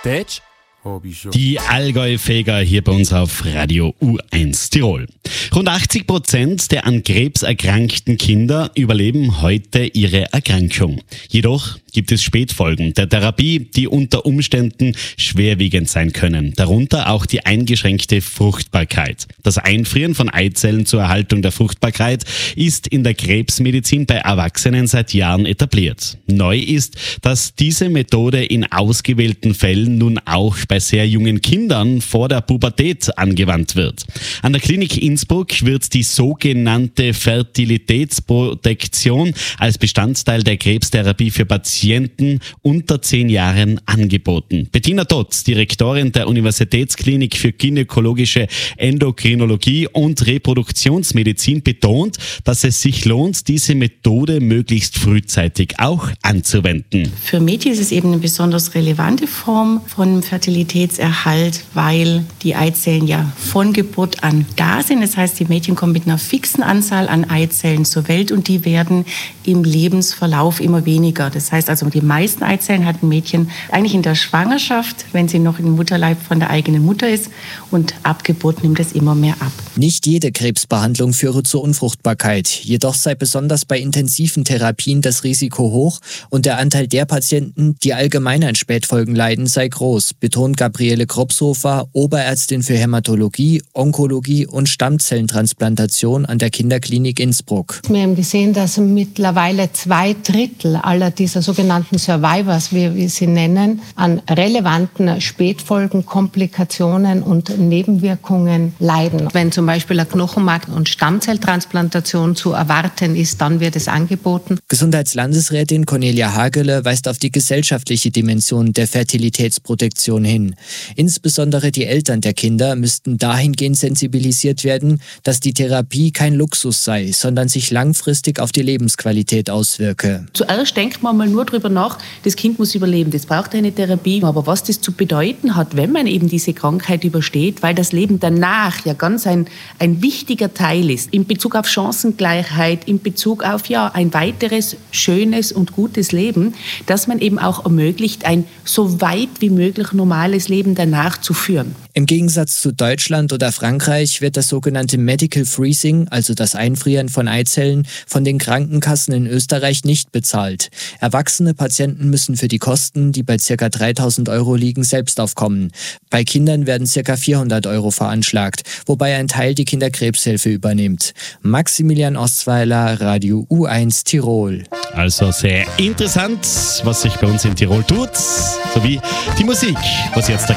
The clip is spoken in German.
Deutsch habe ich schon. Die Allgäu-Feger hier bei uns auf Radio U1 Tirol. Rund 80% der an Krebs erkrankten Kinder überleben heute ihre Erkrankung. Jedoch gibt es Spätfolgen der Therapie, die unter Umständen schwerwiegend sein können. Darunter auch die eingeschränkte Fruchtbarkeit. Das Einfrieren von Eizellen zur Erhaltung der Fruchtbarkeit ist in der Krebsmedizin bei Erwachsenen seit Jahren etabliert. Neu ist, dass diese Methode in ausgewählten Fällen nun auch bei sehr jungen Kindern vor der Pubertät angewandt wird. An der Klinik Innsbruck wird die sogenannte Fertilitätsprotektion als Bestandteil der Krebstherapie für Patienten unter 10 Jahren angeboten. Bettina Totz, Direktorin der Universitätsklinik für gynäkologische Endokrinologie und Reproduktionsmedizin, betont, dass es sich lohnt, diese Methode möglichst frühzeitig auch anzuwenden. Für Mädchen ist es eben eine besonders relevante Form von Fertilitätserhalt, weil die Eizellen ja von Geburt an da sind. Das heißt, die Mädchen kommen mit einer fixen Anzahl an Eizellen zur Welt und die werden im Lebensverlauf immer weniger. Das heißt also, die meisten Eizellen hat ein Mädchen eigentlich in der Schwangerschaft, wenn sie noch im Mutterleib von der eigenen Mutter ist, und ab Geburt nimmt es immer mehr ab. Nicht jede Krebsbehandlung führe zur Unfruchtbarkeit. Jedoch sei besonders bei intensiven Therapien das Risiko hoch und der Anteil der Patienten, die allgemein an Spätfolgen leiden, sei groß, betont Gabriele Kropshofer, Oberärztin für Hämatologie, Onkologie und Stammzellentransplantation an der Kinderklinik Innsbruck. Wir haben gesehen, dass mittlerweile 2/3 aller dieser sogenannten Survivors, wie wir sie nennen, an relevanten Spätfolgen, Komplikationen und Nebenwirkungen leiden. Wenn zum Beispiel eine Knochenmark- und Stammzelltransplantation zu erwarten ist, dann wird es angeboten. Gesundheitslandesrätin Cornelia Hagele weist auf die gesellschaftliche Dimension der Fertilitätsprotektion hin. Insbesondere die Eltern der Kinder müssten dahingehend sensibilisiert werden, dass die Therapie kein Luxus sei, sondern sich langfristig auf die Lebensqualität auswirke. Zuerst denkt man mal nur darüber nach, das Kind muss überleben, das braucht eine Therapie. Aber was das zu bedeuten hat, wenn man eben diese Krankheit übersteht, weil das Leben danach ja ganz ein wichtiger Teil ist, in Bezug auf Chancengleichheit, in Bezug auf ein weiteres, schönes und gutes Leben, dass man eben auch ermöglicht, ein so weit wie möglich normales Leben danach zu führen. Im Gegensatz zu Deutschland oder Frankreich wird das sogenannte Medical Freezing, also das Einfrieren von Eizellen, von den Krankenkassen in Österreich nicht bezahlt. Erwachsene Patienten müssen für die Kosten, die bei ca. 3.000 € liegen, selbst aufkommen. Bei Kindern werden ca. 400 € veranschlagt, wobei ein Teil die Kinderkrebshilfe übernimmt. Maximilian Ostweiler, Radio U1 Tirol. Also sehr interessant, was sich bei uns in Tirol tut, sowie die Musik, was jetzt da